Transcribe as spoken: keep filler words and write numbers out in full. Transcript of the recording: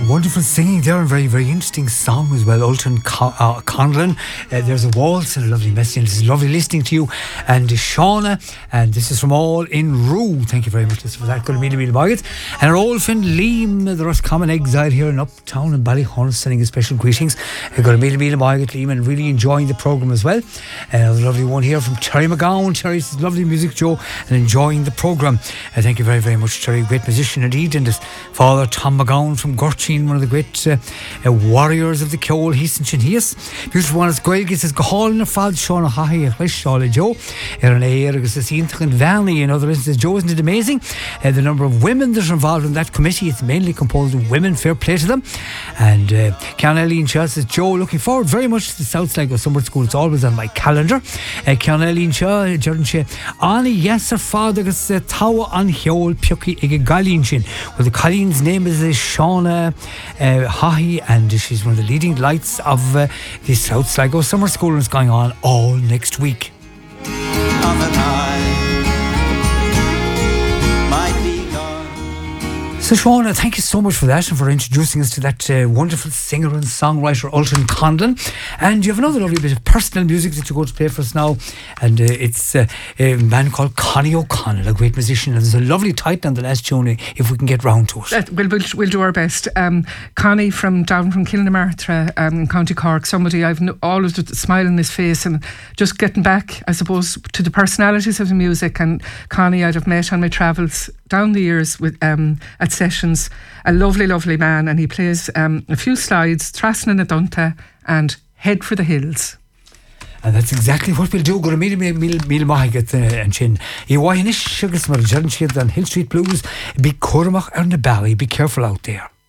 wonderful singing there and very, very interesting song as well. Ultan Con- uh, Conlon. Uh, there's a waltz and a lovely message. It's lovely listening to you. And Shauna. And this is from All in Rue. Thank you very much for that. Good to meet you, Margaret. And our old friend Liam, the Roscommon exile here in Uptown in Ballyhorn, sending a special greetings. Uh, good to meet you, Margaret, Liam, and really enjoying the programme as well. Uh, the lovely one here from Terry McGowan. Terry says, lovely music, Joe, and enjoying the programme. Uh, thank you very, very much, Terry. Great musician indeed. And his father, Tom McGowan from Gorchin, one of the great uh, uh, warriors of the Ceol, Heason Chinhias. Beautiful one is Gaelgi says, Gaholna Fad Shauna Hahi, Rishala Joe, Erin Ayergus, the Sintach and Valley, and other instances. Joe, isn't it amazing? Uh, the number of women that are involved in that committee, it's mainly composed of women, fair play to them. And uh, Cian Eileen Shaw says, Joe, looking forward very much to the South Sligo Summer School. It's always on my calendar. Uh, Cian Eileen Shaw, Jordan Shea, Ani, yes, her father gets the Tawa on Heol, Puki, Ige Galin Shin. Well, the Colleen's name is uh, Shauna uh, Hahi, and she's one of the leading lights of uh, the South Sligo Summer School, and it's going on all next week. So Shauna, thank you so much for that and for introducing us to that uh, wonderful singer and songwriter Ultan Conlon. And you have another lovely bit of personal music that you're going to play for us now, and uh, it's uh, a man called Connie O'Connell, a great musician, and there's a lovely title on the last tune if we can get round to it. Uh, we'll, we'll, we'll do our best. Um, Connie from down from Kilnamartyra um, in County Cork, somebody I've no, always with a smile on his face, and just getting back, I suppose, to the personalities of the music. And Connie I'd have met on my travels down the years with um, at sessions, a lovely, lovely man, and he plays um, a few slides, Trasna na Dunta and Head for the Hills. And that's exactly what we'll do. Go to Mil Mil Mahigat and Chin. You why in this sugar smell, John Shield on Hill Street Blues. Be Cormac and the Bally. Be careful out there.